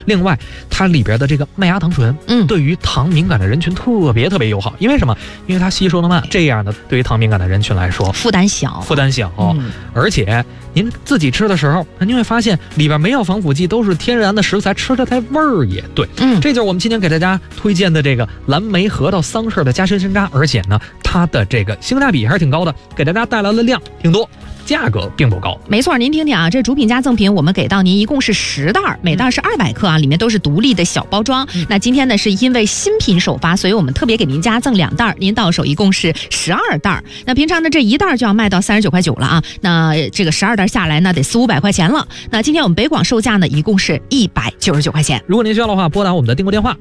另外，它里边的这个麦芽糖醇，对于糖敏感的人群特别友好。因为什么？因为它吸收的慢，这样的对于糖敏感的人群来说， 负担小。 而且您自己吃的时候，您会发现里边没有防腐剂，都是天然的食材，吃着它味儿也对。这就是我们今天给大家推荐的这个蓝莓核桃桑葚的夹心山楂，而且呢，它的这个性价比还是挺高的，给大家带来了量挺多。价格并不高， 没错，您听听啊，这主品加赠品我们给到您一共是10袋，每袋是200克啊，里面都是独立的小包装。那今天呢，是因为新品首发，所以我们特别给您加赠2袋，您到手一共是12袋。那平常呢，这1袋就要卖到39.9块了啊，那这个12袋下来呢，得400-500块钱了。那今天我们北广售价呢，一共是199块钱。 如果您需要的话，拨打我们的订购电话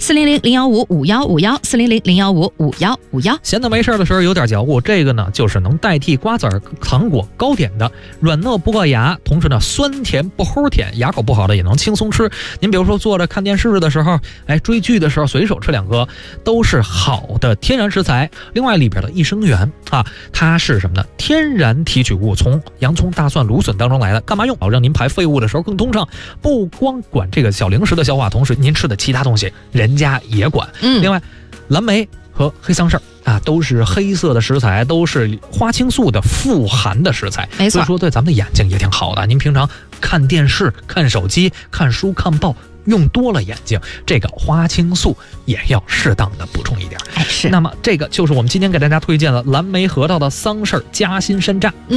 400-015-5151，400-015-5151。 闲的没事的时候有点嚼乎，这个呢就是能代替瓜子儿、糖果、糕点的，软糯不硌牙，同时呢酸甜不齁甜，牙口不好的也能轻松吃。您比如说坐着看电视的时候，追剧的时候随手吃2颗，都是好的天然食材。另外里边的益生元啊，它是什么呢？天然提取物，从洋葱、大蒜、芦笋当中来的。干嘛用？让您排废物的时候更通畅。不光管这个小零食的消化，同时您吃的其他东西人家也管。另外蓝莓和黑桑葚啊，都是黑色的食材，都是花青素的富含的食材， 没错， 所以说对咱们的眼睛也挺好的。您平常看电视、看手机、看书、看报，用多了眼睛，这个花青素也要适当的补充一点。 是。 那么这个就是我们今天给大家推荐的蓝莓核桃的桑葚夹心山楂。